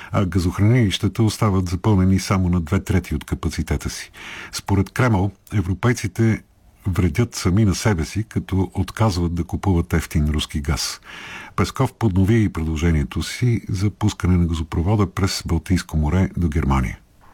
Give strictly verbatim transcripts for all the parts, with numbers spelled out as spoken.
а газохранилищата остават запълнени само на две трети от капацитета си. Според Кремъл, европейците вредят сами на себе си, като отказват да купуват евтин руски газ. Песков поднови и предложението си за пускане на газопровода през Балтийско море до Германия.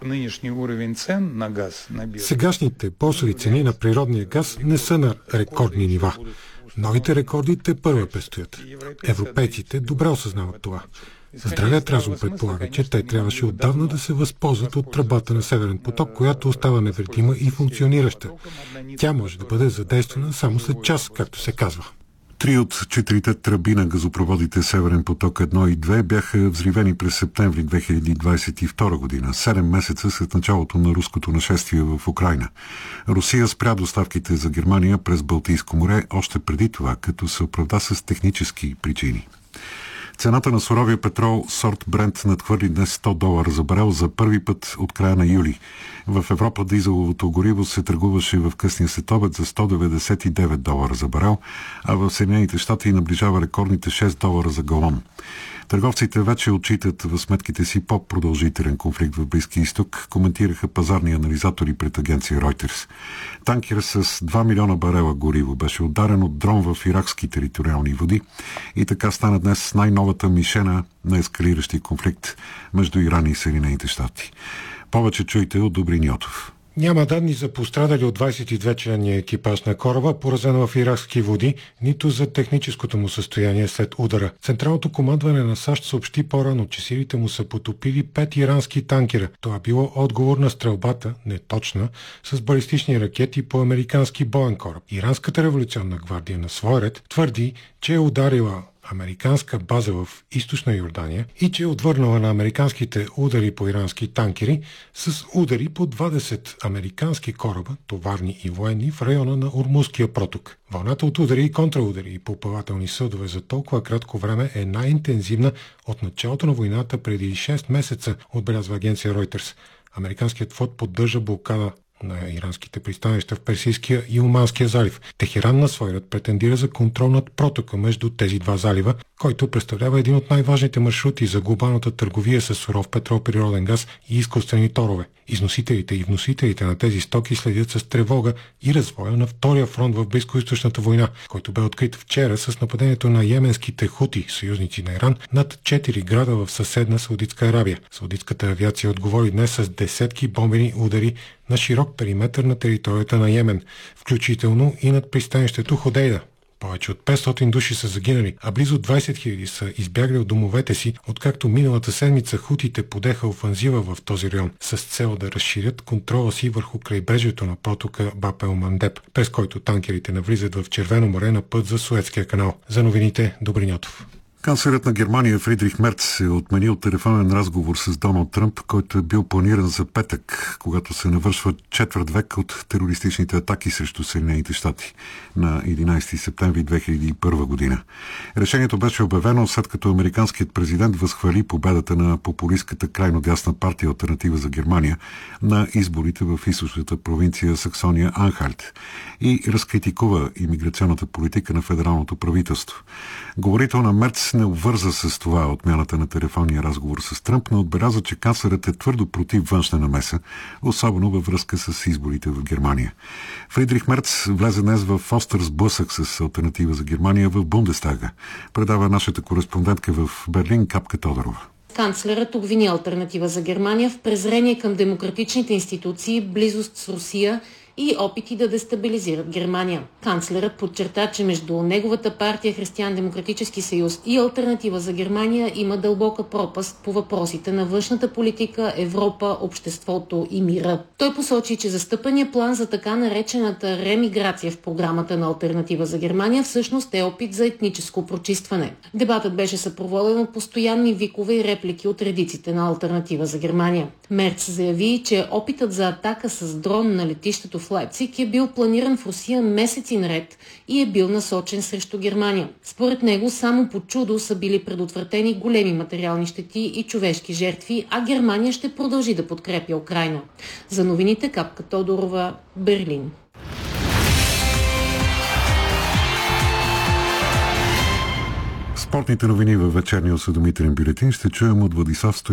Сегашните борсови цени на природния газ не са на рекордни нива. Новите рекорди те първа предстоят. Европейците добре осъзнават това. Здравият разум предполага, че те трябваше отдавна да се възползват от тръбата на Северен поток, която остава невредима и функционираща. Тя може да бъде задействана само след час, както се казва. Три от четирите тръби на газопроводите Северен поток едно и две бяха взривени през септември две хиляди двадесет и втора година, седем месеца след началото на руското нашествие в Украйна. Русия спря доставките за Германия през Балтийско море още преди това, като се оправда с технически причини. Цената на суровия петрол сорт Брент надхвърли днес сто долара за барел за първи път от края на юли. В Европа дизеловото гориво се търгуваше в късния следобед за сто деветдесет и девет долара за барел, а в Съединените щати наближава рекордните шест долара за галон. Търговците вече отчитат в сметките си по-продължителен конфликт в Близкия изток, коментираха пазарни анализатори пред агенция Reuters. Танкер с два милиона барела гориво беше ударен от дрон в иракски териториални води и така стана днес най-новата мишена на ескалиращи конфликт между Иран и Съединените щати. Повече чуйте от Добрин Йотов. Няма данни за пострадали от двадесет и две членния екипаж на кораба, поразен в иракски води, нито за техническото му състояние след удара. Централното командване на САЩ съобщи по-рано, че силите му са потопили пет ирански танкера. Това било отговор на стрелбата, неточна, с балистични ракети по американски боен кораб. Иранската революционна гвардия на свой ред твърди, че е ударила американска база в източна Йордания и че е отвърнала на американските удари по ирански танкери с удари по двадесет американски кораба, товарни и военни, в района на Ормузския проток. Вълната от удари и контраудари и попълвателни съдове за толкова кратко време е най-интензивна от началото на войната преди шест месеца, отбелязва агенция Reuters. Американският флот поддържа блокада на иранските пристанища в Персийския и Оманския залив. Техеран на свой ред претендира за контрол над протока между тези два залива, който представлява един от най-важните маршрути за глобалната търговия с суров петрол, природен газ и изкуствени торове. Износителите и вносителите на тези стоки следят с тревога и развоя на втория фронт в Близкоизточната война, който бе открит вчера с нападението на йеменските хути, съюзници на Иран, над четири града в съседна Саудитска Арабия. Саудитската авиация отговори днес с десетки бомбени удари на широк периметър на територията на Йемен, включително и над пристанището Ходейда. Повече от петстотин души са загинали, а близо двадесет хиляди са избягали от домовете си, откакто миналата седмица хутите подеха офанзива в този район с цел да разширят контрола си върху крайбрежието на протока Баб ел Мандеб, през който танкерите навлизат в Червено море на път за Суецкия канал. За новините, Добрин Йотов. Канцлерът на Германия Фридрих Мерц е отменил телефонен разговор с Доналд Тръмп, който е бил планиран за петък, когато се навършва четвърт век от терористичните атаки срещу Съединените щати на единадесети септември две хиляди и първа година. Решението беше обявено след като американският президент възхвали победата на популистката крайно дясна партия Алтернатива за Германия на изборите в източната провинция Саксония Анхальт и разкритикува имиграционната политика на федералното правителство. Говорител на Мерц не обвърза с това отмяната на телефонния разговор с Тръмп, но отбеляза, че канцлерът е твърдо против външна намеса, особено във връзка с изборите в Германия. Фридрих Мерц влезе днес в остър сблъсък с Алтернатива за Германия в Бундестага. Предава нашата кореспондентка в Берлин Капка Тодорова. Канцлерът обвини Алтернатива за Германия в презрение към демократичните институции, близост с Русия и опити да дестабилизират Германия. Канцлерът подчерта, че между неговата партия Християн-демократически съюз и Алтернатива за Германия има дълбока пропаст по въпросите на външната политика, Европа, обществото и мира. Той посочи, че застъпания план за така наречената ремиграция в програмата на Алтернатива за Германия всъщност е опит за етническо прочистване. Дебатът беше съпроводен от постоянни викове и реплики от редиците на Алтернатива за Германия. Мерц заяви, че опитът за атака с дрон на летището в Лайпциг е бил планиран в Русия месеци наред и е бил насочен срещу Германия. Според него само по чудо са били предотвратени големи материални щети и човешки жертви, а Германия ще продължи да подкрепя Украйна. За новините Капка Тодорова, Берлин. Спортните новини във вечерния осведомителен бюлетин ще чуем от Владислав Стоянов.